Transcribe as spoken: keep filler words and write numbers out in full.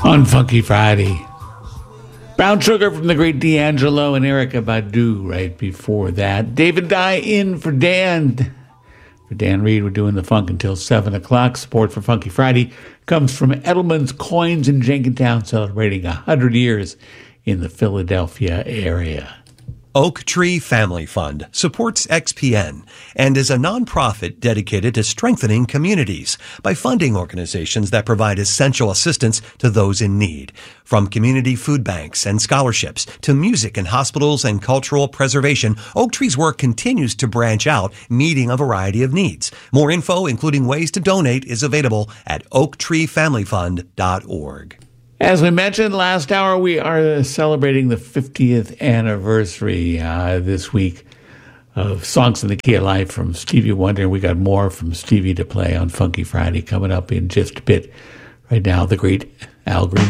on Funky Friday. Brown Sugar from the great D'Angelo and Erykah Badu right before that. David Dye in for Dan. For Dan Reed, we're doing the funk until seven o'clock. Support for Funky Friday comes from Edelman's Coins in Jenkintown, celebrating one hundred years in the Philadelphia area. Oak Tree Family Fund supports X P N and is a nonprofit dedicated to strengthening communities by funding organizations that provide essential assistance to those in need. From community food banks and scholarships to music in hospitals and cultural preservation, Oak Tree's work continues to branch out, meeting a variety of needs. More info, including ways to donate, is available at oak tree family fund dot org. As we mentioned last hour, we are celebrating the fiftieth anniversary uh, this week of Songs in the Key of Life from Stevie Wonder. We got more from Stevie to play on Funky Friday coming up in just a bit. Right now, the great Al Green.